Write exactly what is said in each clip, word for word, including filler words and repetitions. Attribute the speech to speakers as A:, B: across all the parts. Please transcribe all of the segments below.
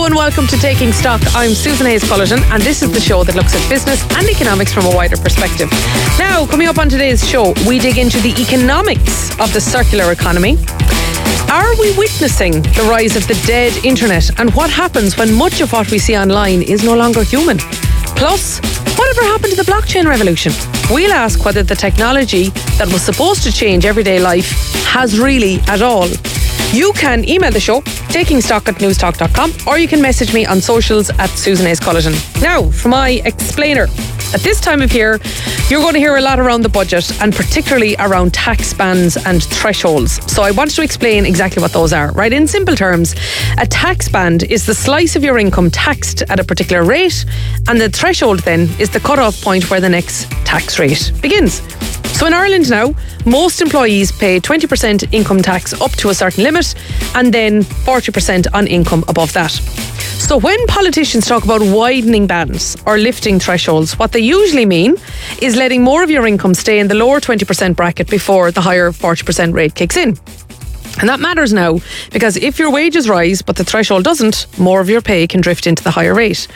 A: Hello and welcome to Taking Stock. I'm Susan Hayes-Cullerton and this is the show that looks at business and economics from a wider perspective. Now, coming up on today's show, we dig into the economics of the circular economy. Are we witnessing the rise of the dead internet, and what happens when much of what we see online is no longer human? Plus, whatever happened to the blockchain revolution? We'll ask whether the technology that was supposed to change everyday life has really at all. You can email the show, takingstock at newstalk dot com, or you can message me on socials at Susan Hayes-Cullerton. Now, for my explainer. At this time of year, you're going to hear a lot around the budget, and particularly around tax bands and thresholds. So I wanted to explain exactly what those are. Right, in simple terms, a tax band is the slice of your income taxed at a particular rate, and the threshold then is the cut-off point where the next tax rate begins. So in Ireland now, most employees pay twenty percent income tax up to a certain limit, and then forty percent on income above that. So when politicians talk about widening bands or lifting thresholds, what they usually mean is letting more of your income stay in the lower twenty percent bracket before the higher forty percent rate kicks in. And that matters now because if your wages rise but the threshold doesn't, more of your pay can drift into the higher rate.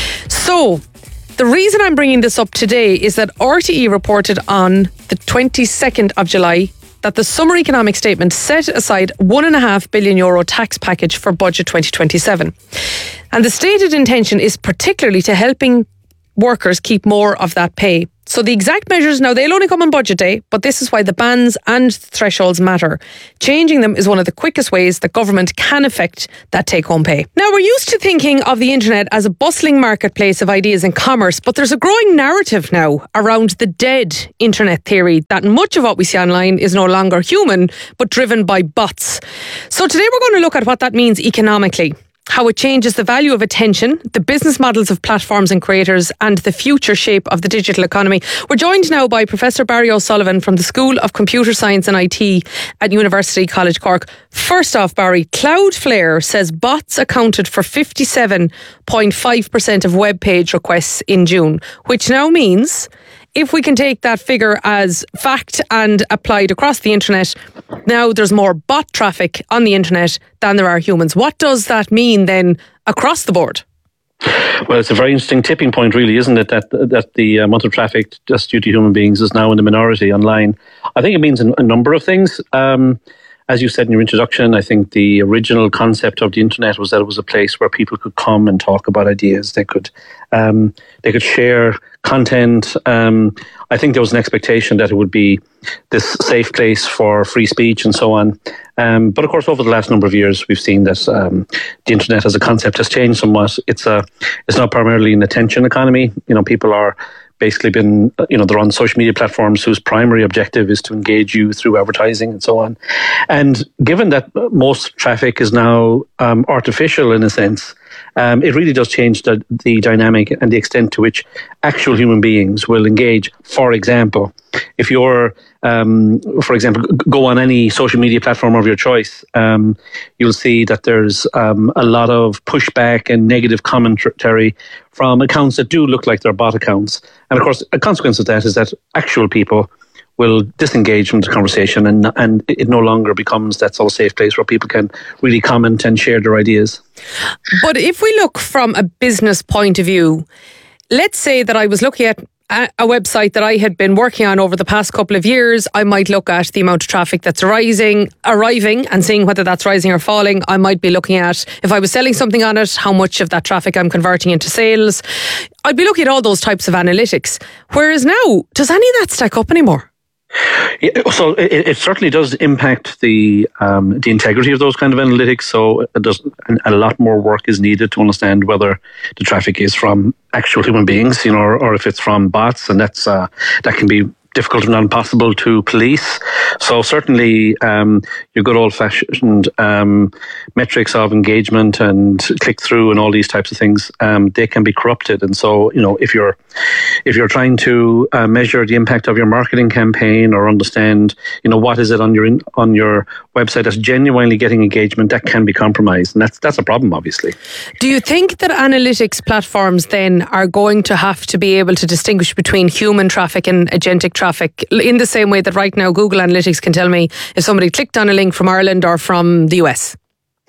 A: So the reason I'm bringing this up today is that R T E reported on the twenty-second of July that the summer economic statement set aside one and a half billion euro tax package for budget twenty twenty-seven. And the stated intention is particularly to helping workers keep more of that pay. So the exact measures, now they'll only come on budget day, but this is why the bands and thresholds matter. Changing them is one of the quickest ways that government can affect that take-home pay. Now, we're used to thinking of the internet as a bustling marketplace of ideas and commerce, but there's a growing narrative now around the dead internet theory that much of what we see online is no longer human, but driven by bots. So today we're going to look at what that means economically, how it changes the value of attention, the business models of platforms and creators, and the future shape of the digital economy. We're joined now by Professor Barry O'Sullivan from the School of Computer Science and I T at University College Cork. First off, Barry, Cloudflare says bots accounted for fifty-seven point five percent of web page requests in June, which now means, if we can take that figure as fact and applied across the internet, now there's more bot traffic on the internet than there are humans. What does that mean then across the board?
B: Well, it's a very interesting tipping point, really, isn't it, that that the amount of traffic just due to human beings is now in the minority online. I think it means a number of things. Um, As you said in your introduction, I think the original concept of the internet was that it was a place where people could come and talk about ideas. They could um, they could share content. Um, I think there was an expectation that it would be this safe place for free speech and so on. Um, but of course, over the last number of years, we've seen that um, the internet as a concept has changed somewhat. It's a it's not primarily an attention economy. You know, people are basically been, you know, they're on social media platforms whose primary objective is to engage you through advertising and so on. And given that most traffic is now um, artificial in a sense, um, it really does change the, the dynamic and the extent to which actual human beings will engage. For example, if you're, um, for example, go on any social media platform of your choice, um, you'll see that there's um, a lot of pushback and negative commentary from accounts that do look like they're bot accounts. And of course, a consequence of that is that actual people will disengage from the conversation, and and it no longer becomes that sort of safe place where people can really comment and share their ideas.
A: But if we look from a business point of view, let's say that I was looking at a website that I had been working on over the past couple of years. I might look at the amount of traffic that's arising, arriving and seeing whether that's rising or falling. I might be looking at, if I was selling something on it, how much of that traffic I'm converting into sales. I'd be looking at all those types of analytics. Whereas now, does any of that stack up anymore?
B: Yeah, so it, it certainly does impact the um, the integrity of those kind of analytics. So it does, a lot more work is needed to understand whether the traffic is from actual human beings, you know, or, or if it's from bots, and that's uh, that can be difficult, if not impossible, to police. So certainly um, your good old-fashioned um, metrics of engagement and click-through and all these types of things, um, they can be corrupted. And so, you know, if you're if you're trying to uh, measure the impact of your marketing campaign or understand, you know, what is it on your in, on your website that's genuinely getting engagement, that can be compromised, and that's that's a problem, obviously.
A: Do you think that analytics platforms then are going to have to be able to distinguish between human traffic and agentic traffic in the same way that right now Google Analytics can tell me if somebody clicked on a link from Ireland or from the U S?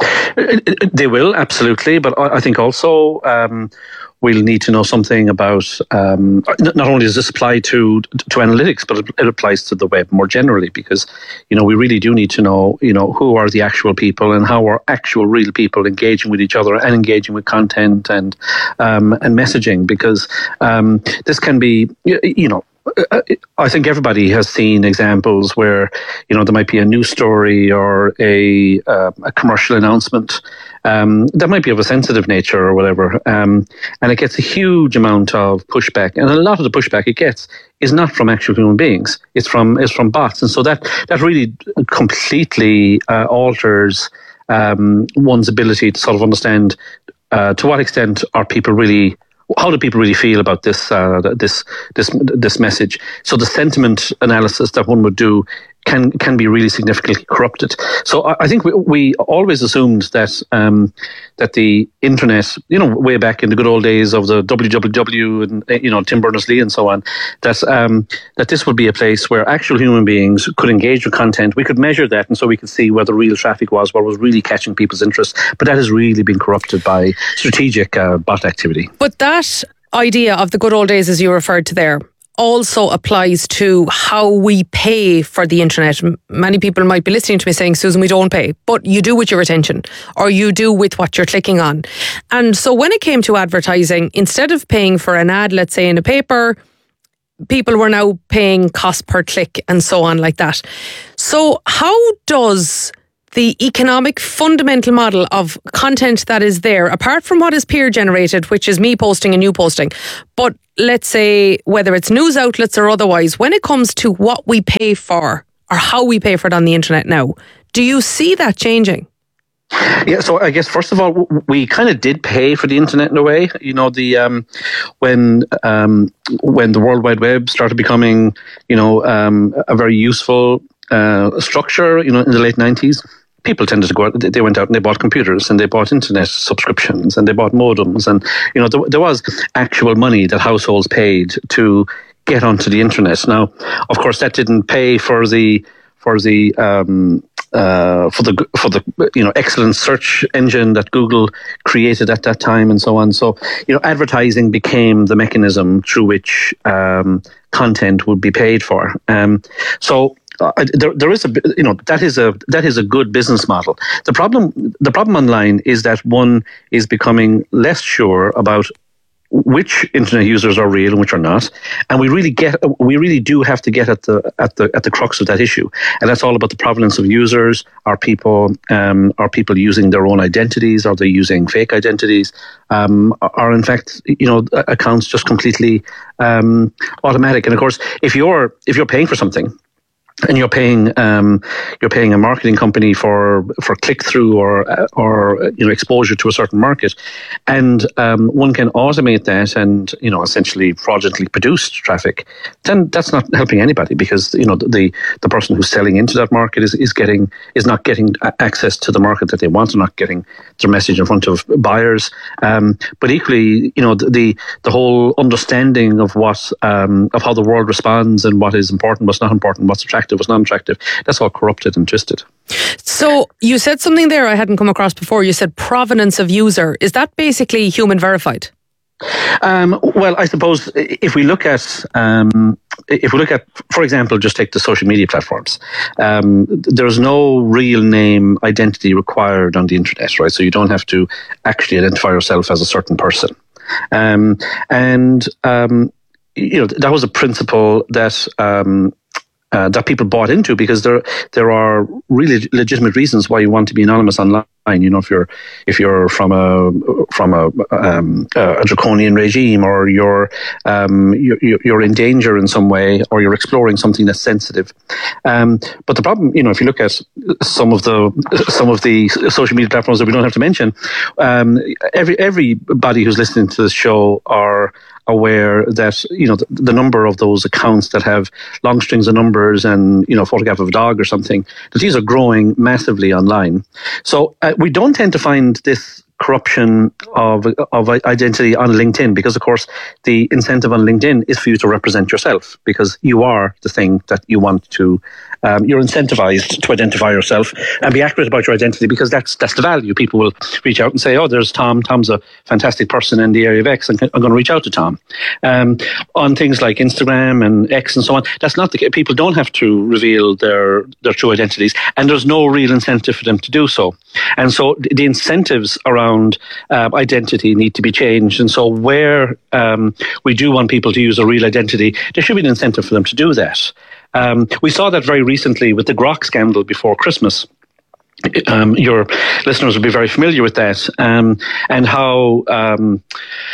B: They will, absolutely. But I think also um, we'll need to know something about, um, not only does this apply to to analytics, but it applies to the web more generally, because, you know, we really do need to know, you know, who are the actual people and how are actual real people engaging with each other and engaging with content and, um, and messaging, because um, this can be, you know, I think everybody has seen examples where, you know, there might be a news story or a uh, a commercial announcement um, that might be of a sensitive nature or whatever, um, and it gets a huge amount of pushback. And a lot of the pushback it gets is not from actual human beings; it's from it's from bots, and so that that really completely uh, alters um, one's ability to sort of understand uh, to what extent are people really. How do people really feel about this uh, this this this message? So the sentiment analysis that one would do can can be really significantly corrupted. So I, I think we, we always assumed that um, that the internet, you know, way back in the good old days of the W W W and, you know, Tim Berners-Lee and so on, that um, that this would be a place where actual human beings could engage with content. We could measure that, and so we could see where the real traffic was, what was really catching people's interest. But that has really been corrupted by strategic uh, bot activity.
A: But that idea of the good old days, as you referred to there, also applies to how we pay for the internet. Many people might be listening to me saying, Susan, we don't pay, but you do with your attention, or you do with what you're clicking on. And so when it came to advertising, instead of paying for an ad, let's say in a paper, people were now paying cost per click and so on like that. So how does the economic fundamental model of content that is there, apart from what is peer generated, which is me posting and you posting, but let's say whether it's news outlets or otherwise, when it comes to what we pay for or how we pay for it on the internet now, do you see that changing?
B: Yeah, so I guess first of all, we kind of did pay for the internet in a way. You know, the um, when um, when the World Wide Web started becoming, you know, um, a very useful uh, structure, you know, in the late nineties. People tended to go out, they went out and they bought computers and they bought internet subscriptions and they bought modems. And, you know, there, there was actual money that households paid to get onto the internet. Now, of course, that didn't pay for the, for the, um, uh, for the, for the, you know, excellent search engine that Google created at that time and so on. So, you know, advertising became the mechanism through which, um, content would be paid for. Um, so, Uh, there, there is a, you know, that is a that is a good business model. The problem, the problem online is that one is becoming less sure about which internet users are real and which are not, and we really get, we really do have to get at the at the at the crux of that issue, and that's all about the provenance of users. Are people um, are people using their own identities? Are they using fake identities? Um, are in fact, you know, accounts just completely um, automatic? And of course, if you're if you're paying for something, and you're paying um, you're paying a marketing company for for click through or or you know exposure to a certain market, and um, one can automate that and you know essentially fraudulently produce traffic, then that's not helping anybody, because you know the the person who's selling into that market is, is getting is not getting access to the market that they want, they're not getting their message in front of buyers. Um, but equally, you know the the whole understanding of what um, of how the world responds and what is important, what's not important, what's attractive, was non-attractive, that's all corrupted and twisted.
A: So you said something there I hadn't come across before. You said provenance of user. Is that basically human verified?
B: Um, well, I suppose if we look at, um, if we look at, for example, just take the social media platforms, um, there's no real name identity required on the internet, right? So you don't have to actually identify yourself as a certain person. Um, and, um, you know, that was a principle that, um, Uh, that people bought into, because there there are really legitimate reasons why you want to be anonymous online. You know, if you're if you're from a from a um, a draconian regime, or you're um, you're you're in danger in some way, or you're exploring something that's sensitive. Um, but the problem, you know, if you look at some of the some of the social media platforms that we don't have to mention, um, every everybody who's listening to this show are aware that, you know, the, the number of those accounts that have long strings of numbers and, you know, photograph of a dog or something, that these are growing massively online. So uh, we don't tend to find this corruption of of identity on LinkedIn, because of course the incentive on LinkedIn is for you to represent yourself, because you are the thing that you want to. Um, you're incentivized to identify yourself and be accurate about your identity, because that's that's the value. People will reach out and say, "Oh, there's Tom. Tom's a fantastic person in the area of X, and I'm going to reach out to Tom." Um, on things like Instagram and X and so on, that's not the case. People don't have to reveal their their true identities, and there's no real incentive for them to do so. And so the incentives around uh, identity need to be changed. And so where um, we do want people to use a real identity, there should be an incentive for them to do that. Um, we saw that very recently with the Grok scandal before Christmas. Um, your listeners will be very familiar with that, um, and how um,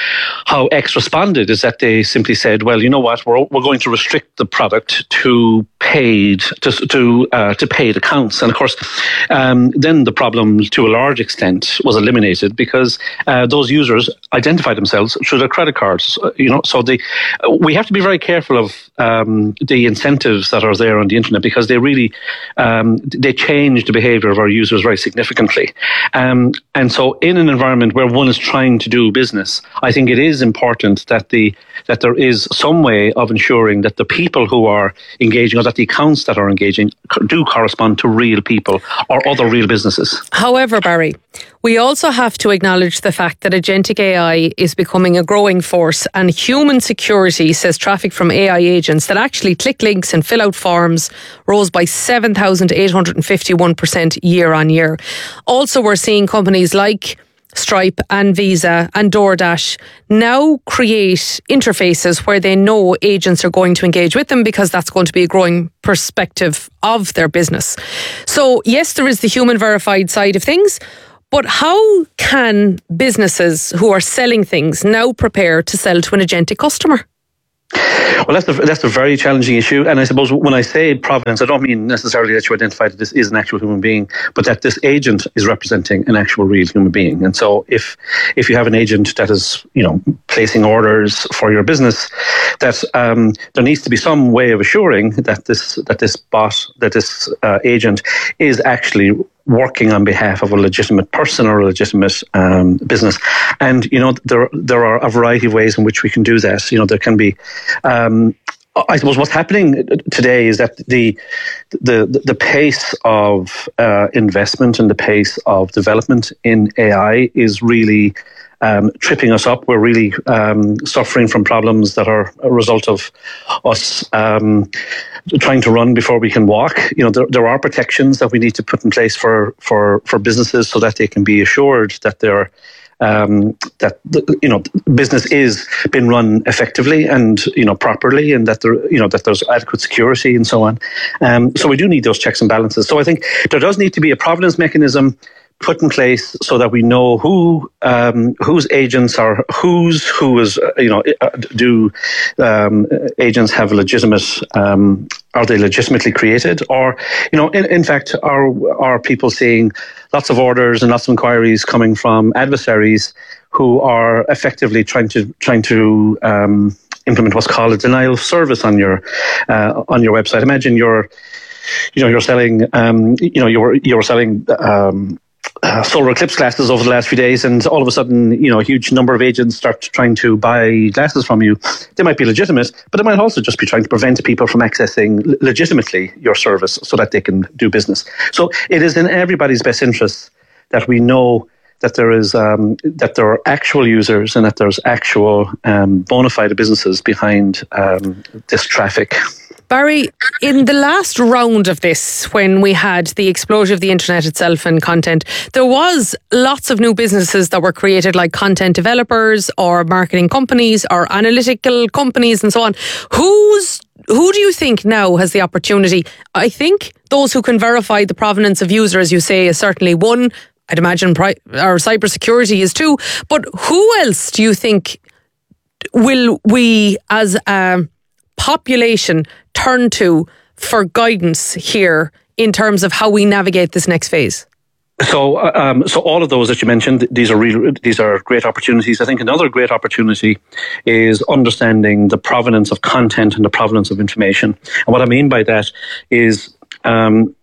B: how X responded is that they simply said, "Well, you know what? We're we're going to restrict the product to paid to to uh, to paid accounts." And of course, um, then the problem, to a large extent, was eliminated, because uh, those users identify themselves through their credit cards. You know, so they we have to be very careful of um, the incentives that are there on the internet, because they really um, they change the behaviour of our users very significantly. Um, and so in an environment where one is trying to do business, I think it is important that the that there is some way of ensuring that the people who are engaging, or that the accounts that are engaging, do correspond to real people or other real businesses.
A: However, Barry, we also have to acknowledge the fact that agentic A I is becoming a growing force, and human security says traffic from A I agents that actually click links and fill out forms rose by seven thousand eight hundred fifty-one percent year on year. Also, we're seeing companies like Stripe and Visa and DoorDash now create interfaces where they know agents are going to engage with them, because that's going to be a growing perspective of their business. So yes, there is the human verified side of things, but how can businesses who are selling things now prepare to sell to an agentic customer?
B: Well, that's a, that's a very challenging issue. And I suppose when I say provenance, I don't mean necessarily that you identify that this is an actual human being, but that this agent is representing an actual real human being. And so if if you have an agent that is, you know, placing orders for your business, that um, there needs to be some way of assuring that this that this bot, that this uh, agent is actually working on behalf of a legitimate person or a legitimate um, business. And, you know, there there are a variety of ways in which we can do that. You know, there can be, um, I suppose what's happening today is that the the the pace of uh, investment and the pace of development in A I is really Um, tripping us up. We're really um, suffering from problems that are a result of us um, trying to run before we can walk. You know, there, there are protections that we need to put in place for for for businesses, so that they can be assured that they're um, that you know business is being run effectively and you know properly, and that there you know that there's adequate security and so on. Um, so we do need those checks and balances. So I think there does need to be a provenance mechanism put in place, so that we know who um, whose agents are whose who is uh, you know uh, do um, agents have legitimate um, are they legitimately created, or you know in, in fact are are people seeing lots of orders and lots of inquiries coming from adversaries who are effectively trying to trying to um, implement what's called a denial of service on your uh, on your website. Imagine you're you know you're selling um, you know you're you're selling um, Uh, solar eclipse glasses over the last few days, and all of a sudden, you know, a huge number of agents start trying to buy glasses from you. They might be legitimate, but they might also just be trying to prevent people from accessing l- legitimately your service so that they can do business. So it is in everybody's best interest that we know that there is um, that there are actual users and that there's actual um, bona fide businesses behind um, this traffic.
A: Barry, in the last round of this, when we had the explosion of the internet itself and content, there was lots of new businesses that were created, like content developers or marketing companies or analytical companies and so on. Who's Who do you think now has the opportunity? I think those who can verify the provenance of user, as you say, is certainly one. I'd imagine pri- our cybersecurity is two. But who else do you think will we as a population turn to for guidance here in terms of how we navigate this next phase?
B: So, um, so all of those that you mentioned, these are real, these are great opportunities. I think another great opportunity is understanding the provenance of content and the provenance of information. And what I mean by that is, um,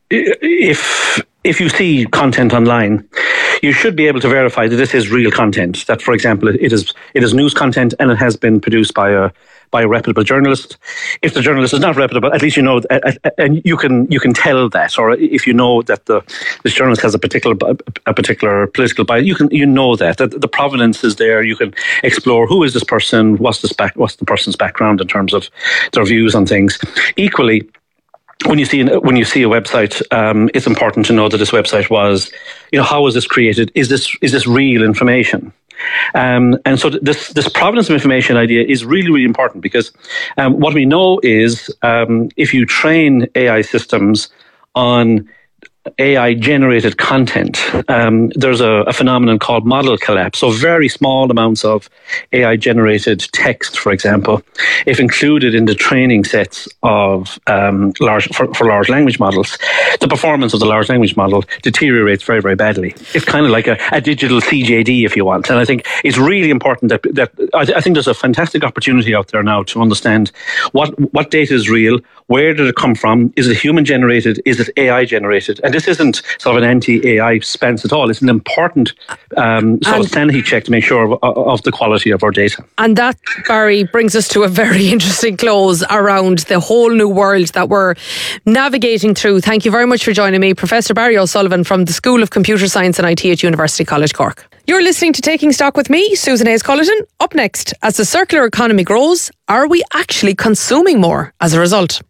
B: if if you see content online, you should be able to verify that this is real content. That, for example, it is it is news content and it has been produced by a by a reputable journalist. If the journalist is not reputable, at least you know, and you can you can tell that. Or if you know that the this journalist has a particular a particular political bias, you can you know that that the provenance is there. You can explore who is this person, what's this back, what's the person's background in terms of their views on things. Equally, when you see when you see a website, um, it's important to know that this website was, you know, how was this created? Is this is this real information? Um, and so this this provenance of information idea is really, really important, because um, what we know is um, if you train A I systems on A I generated content, um, there's a, a phenomenon called model collapse. So very small amounts of A I generated text, for example, if included in the training sets of um, large for, for large language models, the performance of the large language model deteriorates very, very badly. It's kind of like a, a digital C J D, if you want. And I think it's really important that, that I, th- I think there's a fantastic opportunity out there now to understand what, what data is real, where did it come from, is it human generated, is it A I generated? And this isn't sort of an anti-A I stance at all. It's an important um, sort and, of sanity check to make sure of, of the quality of our data.
A: And that, Barry, brings us to a very interesting close around the whole new world that we're navigating through. Thank you very much for joining me, Professor Barry O'Sullivan from the School of Computer Science and I T at University College Cork. You're listening to Taking Stock with me, Susan Hayes-Cullerton. Up next, as the circular economy grows, are we actually consuming more as a result?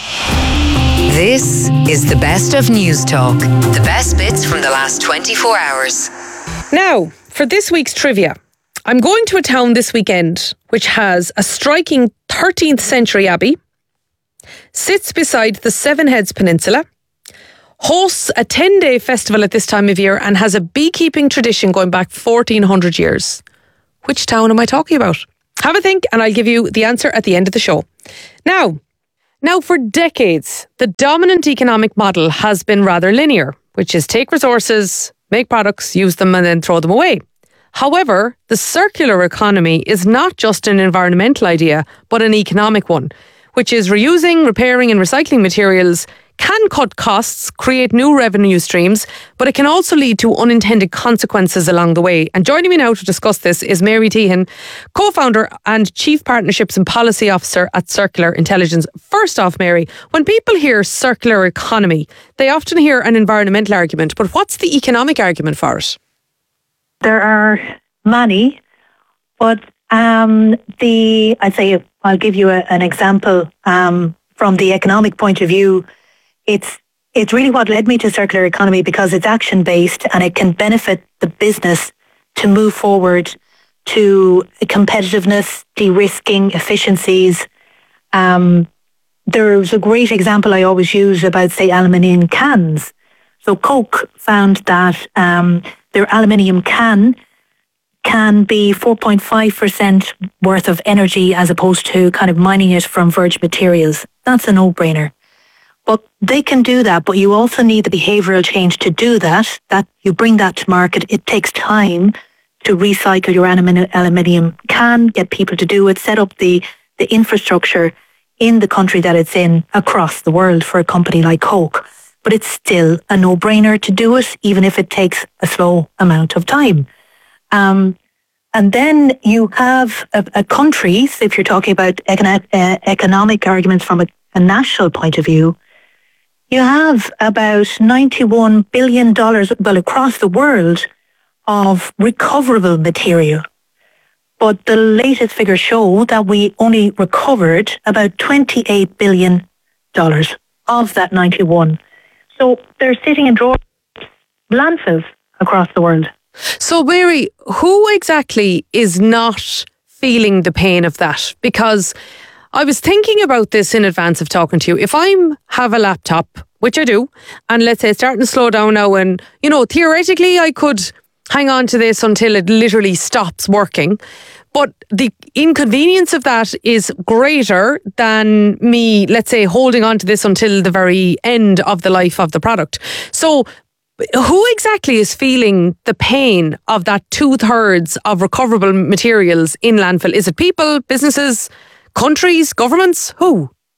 C: This is the best of News Talk. The best bits from the last twenty-four hours.
A: Now, for this week's trivia, I'm going to a town this weekend which has a striking thirteenth century abbey, sits beside the Seven Heads Peninsula, hosts a ten-day festival at this time of year, and has a beekeeping tradition going back fourteen hundred years. Which town am I talking about? Have a think and I'll give you the answer at the end of the show. Now, Now, for decades, the dominant economic model has been rather linear, which is take resources, make products, use them and then throw them away. However, the circular economy is not just an environmental idea, but an economic one, which is reusing, repairing and recycling materials can cut costs, create new revenue streams, but it can also lead to unintended consequences along the way. And joining me now to discuss this is Mary Tehan, co-founder and Chief Partnerships and Policy Officer at Circular Intelligence. First off, Mary, when people hear circular economy, they often hear an environmental argument, but what's the economic argument for it?
D: There are many, but um, the I'd say I'll give you a, an example um, from the economic point of view. It's it's really what led me to circular economy, because it's action based and it can benefit the business to move forward to competitiveness, de-risking, efficiencies. Um, there's a great example I always use about, say, aluminium cans. So Coke found that um, their aluminium can can be four point five percent worth of energy as opposed to kind of mining it from virgin materials. That's a no-brainer. But they can do that, but you also need the behavioural change to do that. That you bring that to market. It takes time to recycle your aluminium can, get people to do it, set up the, the infrastructure in the country that it's in across the world for a company like Coke. But it's still a no-brainer to do it, even if it takes a slow amount of time. Um, and then you have a, a countries, if you're talking about econ- uh, economic arguments from a, a national point of view, you have about ninety-one billion dollars, well, across the world, of recoverable material. But the latest figures show that we only recovered about twenty-eight billion dollars of that ninety-one. So they're sitting in drawers, landfills across the world.
A: So, Mary, who exactly is not feeling the pain of that? Because I was thinking about this in advance of talking to you. If I have a laptop, which I do, and let's say it's starting to slow down now, and, you know, theoretically I could hang on to this until it literally stops working. But the inconvenience of that is greater than me, let's say, holding on to this until the very end of the life of the product. So who exactly is feeling the pain of that two-thirds of recoverable materials in landfill? Is it people, businesses, countries, governments? Who?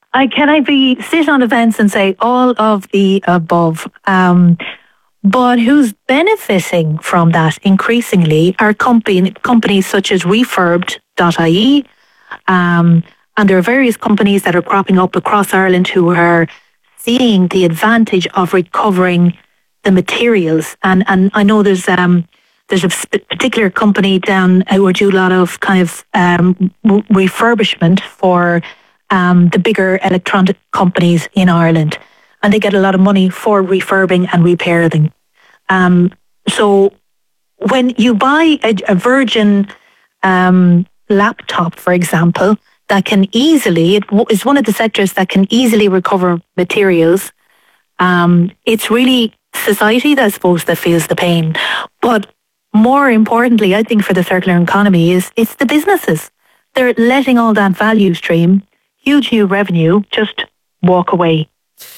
D: I can I be sit on events and say all of the above. Um, but who's benefiting from that increasingly are company, companies such as refurbed dot I E. Um, and there are various companies that are cropping up across Ireland who are seeing the advantage of recovering the materials. And and I know there's um there's a particular company down who do a lot of kind of um, refurbishment for um, the bigger electronic companies in Ireland, and they get a lot of money for refurbing and repairing. Um, so when you buy a, a Virgin um, laptop, for example, that can easily, it is one of the sectors that can easily recover materials. Um, it's really society, that I suppose, that feels the pain. But more importantly, I think for the circular economy is it's the businesses. They're letting all that value stream, huge new revenue, just walk away.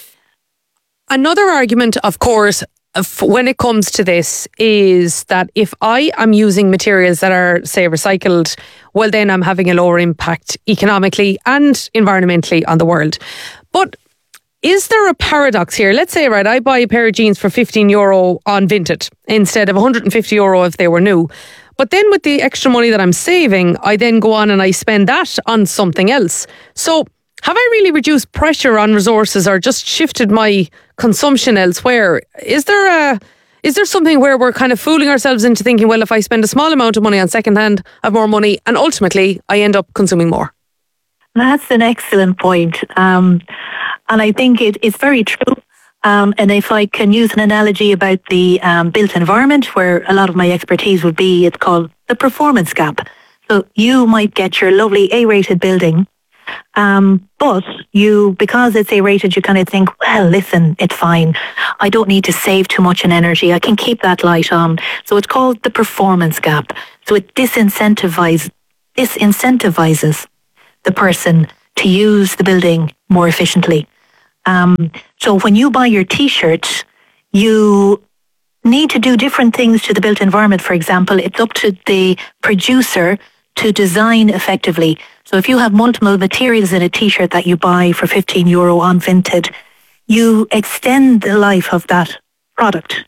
A: Another argument, of course, when it comes to this is that if I am using materials that are, say, recycled, well, then I'm having a lower impact economically and environmentally on the world. But is there a paradox here? Let's say, right, I buy a pair of jeans for fifteen euro on Vinted instead of one hundred fifty euro if they were new. But then with the extra money that I'm saving, I then go on and I spend that on something else. So have I really reduced pressure on resources or just shifted my consumption elsewhere? Is there a is there something where we're kind of fooling ourselves into thinking, well, if I spend a small amount of money on secondhand, I have more money, and ultimately I end up consuming more?
D: That's an excellent point. Um, and I think it, it's very true. Um, and if I can use an analogy about the um, built environment, where a lot of my expertise would be, it's called the performance gap. So you might get your lovely A-rated building, um, but you, because it's A-rated, you kind of think, well, listen, it's fine. I don't need to save too much in energy. I can keep that light on. So it's called the performance gap. So it disincentivizes, disincentivizes the person to use the building more efficiently. Um, so when you buy your T-shirt, you need to do different things to the built environment. For example, it's up to the producer to design effectively. So if you have multiple materials in a T-shirt that you buy for fifteen euro on Vinted, you extend the life of that product.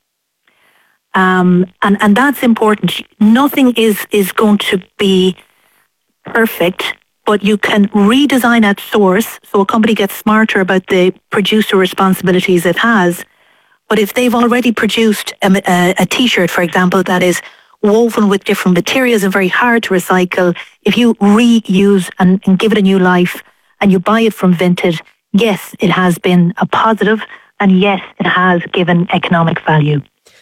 D: Um, and, and that's important. Nothing is, is going to be perfect, but you can redesign at source, so a company gets smarter about the producer responsibilities it has. But if they've already produced a, a, a T-shirt, for example, that is woven with different materials and very hard to recycle, if you reuse and, and give it a new life and you buy it from Vinted, yes, it has been a positive, and yes, it has given economic value.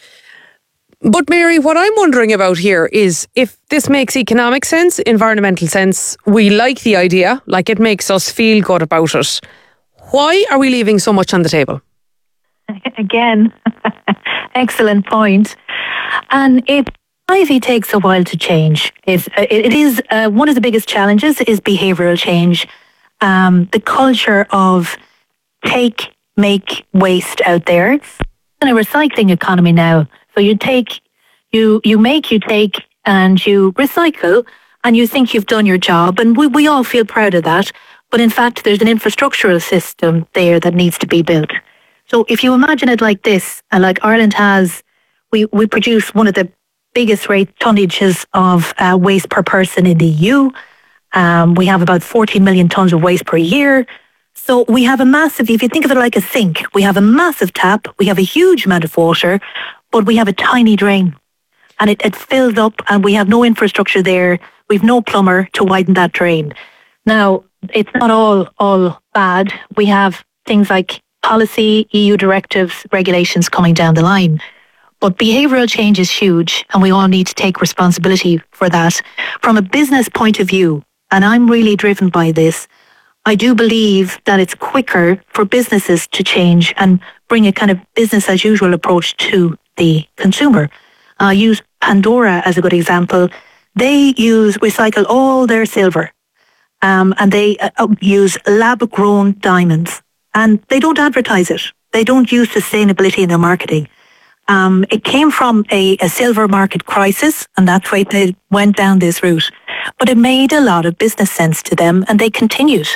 A: But Mary, what I'm wondering about here is if this makes economic sense, environmental sense, we like the idea, like it makes us feel good about it. Why are we leaving so much on the table?
D: Again, excellent point. And it society takes a while to change. It, it is uh, one of the biggest challenges is behavioural change. Um, the culture of take, make, waste out there. It's in a recycling economy now. So you take, you you make, you take, and you recycle, and you think you've done your job, and we, we all feel proud of that. But in fact, there's an infrastructural system there that needs to be built. So if you imagine it like this, and like Ireland has, we, we produce one of the biggest rate tonnages of uh, waste per person in the E U. Um, we have about fourteen million tonnes of waste per year. So we have a massive, if you think of it like a sink, we have a massive tap, we have a huge amount of water, but we have a tiny drain. And it, it fills up, and we have no infrastructure there. We've no plumber to widen that drain. Now, it's not all, all bad. We have things like policy, E U directives, regulations coming down the line. But behavioural change is huge, and we all need to take responsibility for that. From a business point of view, and I'm really driven by this, I do believe that it's quicker for businesses to change and bring a kind of business as usual approach to the consumer. I'll use Pandora as a good example. They use, recycle all their silver, um, and they uh, use lab-grown diamonds, and they don't advertise it. They don't use sustainability in their marketing. Um, it came from a, a silver market crisis, and that's why they went down this route. But it made a lot of business sense to them, and they continued.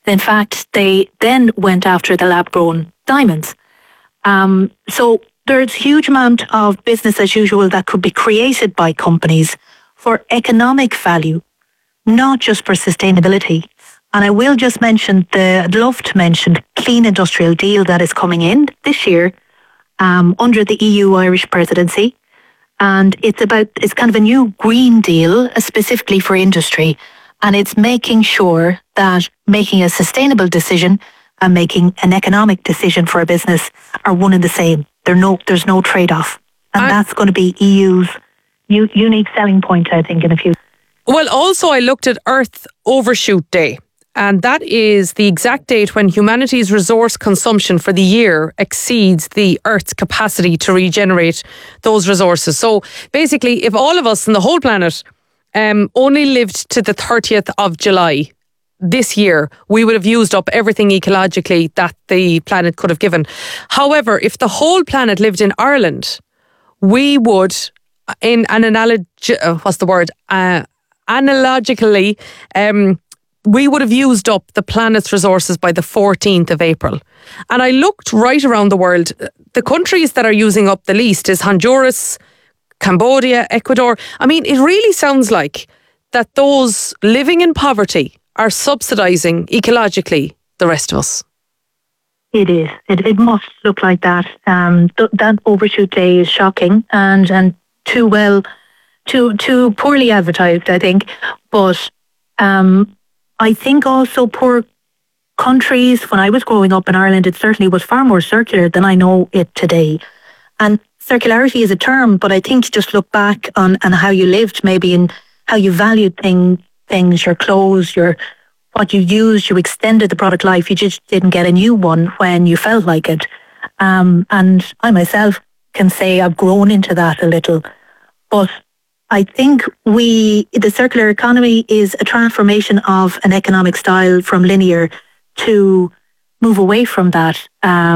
D: In fact, they then went after the lab-grown diamonds. Um, so there's huge amount of business as usual that could be created by companies for economic value, not just for sustainability. And I will just mention the, I'd love to mention the Clean Industrial Deal that is coming in this year um, under the E U Irish presidency. And it's about, it's kind of a new green deal uh, specifically for industry. And it's making sure that making a sustainable decision and making an economic decision for a business are one and the same. There no, there's no trade-off. And I, that's going to be E U's u- unique selling point, I think, in a few.
A: Well, also I looked at Earth Overshoot Day. And that is the exact date when humanity's resource consumption for the year exceeds the Earth's capacity to regenerate those resources. So basically, if all of us on the whole planet um, only lived to the thirtieth of July this year, we would have used up everything ecologically that the planet could have given. However, if the whole planet lived in Ireland, we would, in an analogy, uh, what's the word? Uh, analogically, um, we would have used up the planet's resources by the fourteenth of April. And I looked right around the world. The countries that are using up the least is Honduras, Cambodia, Ecuador. I mean, it really sounds like that those living in poverty are subsidising ecologically the rest of us.
D: It is. It, it must look like that. Um, th- that overshoot day is shocking and, and too well, too too poorly advertised, I think. But um, I think also poor countries, when I was growing up in Ireland, it certainly was far more circular than I know it today. And circularity is a term, but I think to just look back on, on how you lived, maybe, and how you valued thing, things, your clothes, your what you used, you extended the product life. You just didn't get a new one when you felt like it. Um, and I myself can say I've grown into that a little. But I think we, the circular economy is a transformation of an economic style from linear to move away from that. Um,